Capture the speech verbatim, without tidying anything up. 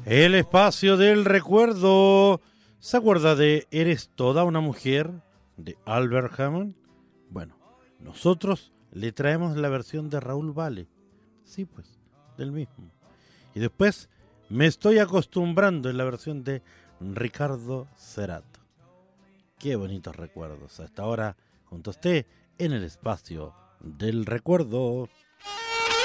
El espacio del recuerdo. ¿Se acuerda de Eres toda una mujer? De Albert Hammond. Bueno, nosotros le traemos la versión de Raúl Vale. Sí, pues, del mismo. Y después Me estoy acostumbrando en la versión de Ricardo Cerato. Qué bonitos recuerdos. Hasta ahora, junto a usted, en el espacio del recuerdo.